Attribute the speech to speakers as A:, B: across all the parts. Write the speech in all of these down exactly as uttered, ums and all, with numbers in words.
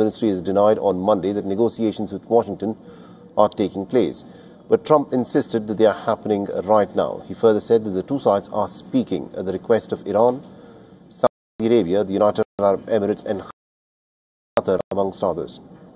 A: ministry has denied on Monday that negotiations with Washington are taking place. But Trump insisted that they are happening right now. He further said that the two sides are speaking at the request of Iran, Saudi Arabia, the United Arab Emirates and Qatar, amongst others.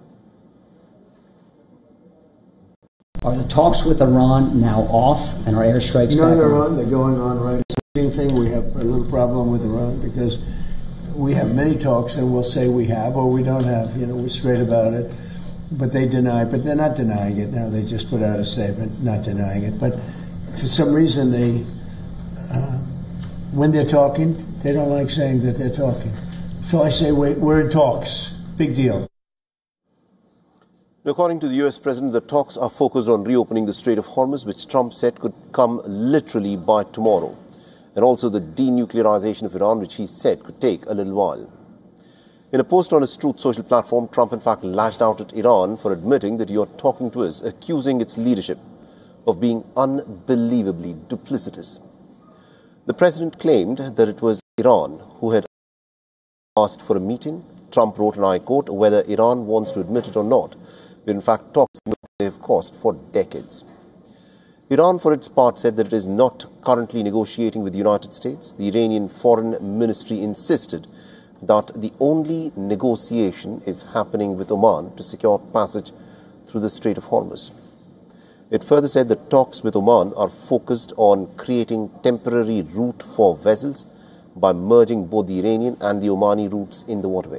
B: Are the talks with Iran now off and are airstrikes
C: no,
B: back
C: they're
B: on?
C: on. They're going on right now. Same thing. We have a little problem with Iran because we have many talks and we'll say we have or we don't have. You know, we're straight about it. But they deny, but they're not denying it now. They just put out a statement not denying it. But for some reason, they, uh, when they're talking, they don't like saying that they're talking. So I say wait, we're in talks. Big deal.
A: According to the U S President, the talks are focused on reopening the Strait of Hormuz, which Trump said could come literally by tomorrow, and also the denuclearization of Iran, which he said could take a little while. In a post on his Truth Social platform, Trump in fact lashed out at Iran for admitting that you're talking to us, accusing its leadership of being unbelievably duplicitous. The president claimed that it was Iran who had asked for a meeting. Trump wrote, and I quote, whether Iran wants to admit it or not, we're in fact talks they have cost for decades. Iran, for its part, said that it is not currently negotiating with the United States. The Iranian Foreign Ministry insisted that the only negotiation is happening with Oman to secure passage through the Strait of Hormuz. It further said that talks with Oman are focused on creating temporary route for vessels by merging both the Iranian and the Omani routes in the waterway.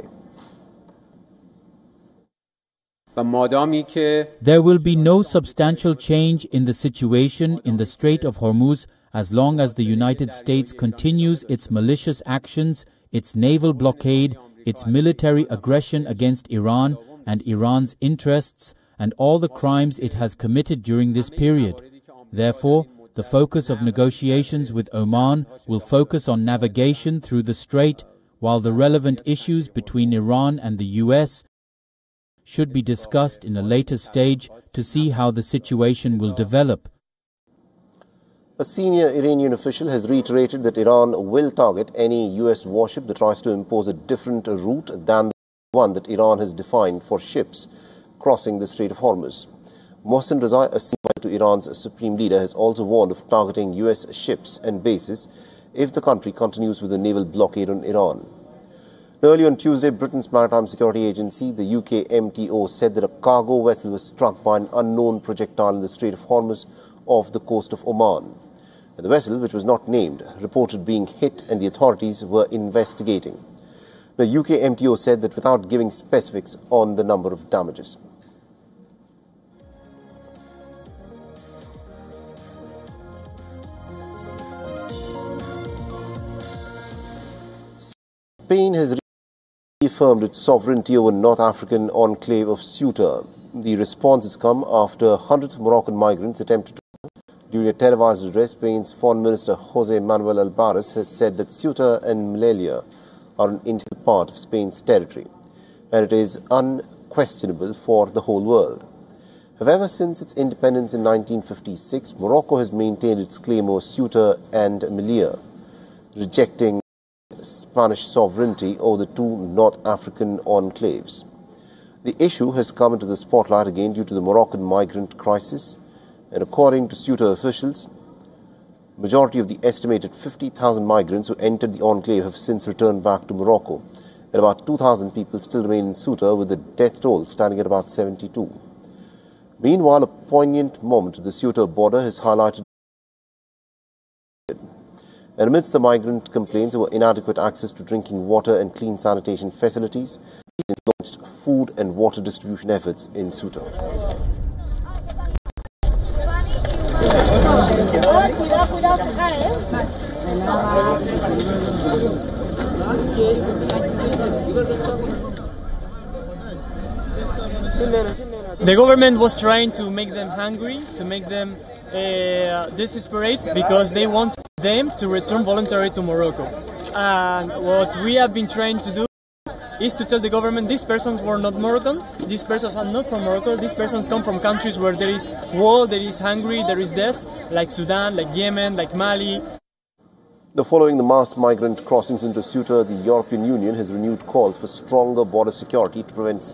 D: There will be no substantial change in the situation in the Strait of Hormuz as long as the United States continues its malicious actions, its naval blockade, its military aggression against Iran and Iran's interests, and all the crimes it has committed during this period. Therefore, the focus of negotiations with Oman will focus on navigation through the strait, while the relevant issues between Iran and the U S should be discussed in a later stage to see how the situation will develop.
A: A senior Iranian official has reiterated that Iran will target any U S warship that tries to impose a different route than the one that Iran has defined for ships crossing the Strait of Hormuz. Mohsen Razai, a senior to Iran's supreme leader, has also warned of targeting U S ships and bases if the country continues with a naval blockade on Iran. Early on Tuesday, Britain's Maritime Security Agency, the U K M T O, said that a cargo vessel was struck by an unknown projectile in the Strait of Hormuz off the coast of Oman. The vessel, which was not named, reported being hit and the authorities were investigating. The U K M T O said that without giving specifics on the number of damages. Spain has reaffirmed its sovereignty over North African enclave of Ceuta. The response has come after hundreds of Moroccan migrants attempted to during a televised address. Spain's Foreign Minister Jose Manuel Albares has said that Ceuta and Melilla are an integral part of Spain's territory, and it is unquestionable for the whole world. However, since its independence in nineteen fifty-six, Morocco has maintained its claim over Ceuta and Melilla, rejecting Spanish sovereignty over the two North African enclaves. The issue has come into the spotlight again due to the Moroccan migrant crisis, and according to Ceuta officials, majority of the estimated fifty thousand migrants who entered the enclave have since returned back to Morocco, and about two thousand people still remain in Ceuta, with the death toll standing at about seventy-two. Meanwhile, a poignant moment at the Ceuta border has highlighted, and amidst the migrant complaints over inadequate access to drinking water and clean sanitation facilities, it launched food and water distribution efforts in Ceuta.
E: The government was trying to make them hungry, to make them uh, desperate, because they want them to return voluntarily to Morocco. And what we have been trying to do is to tell the government these persons were not Moroccan, these persons are not from Morocco, these persons come from countries where there is war, there is hungry, there is death, like Sudan, like Yemen, like Mali.
A: The following the mass migrant crossings into Ceuta, the European Union has renewed calls for stronger border security to prevent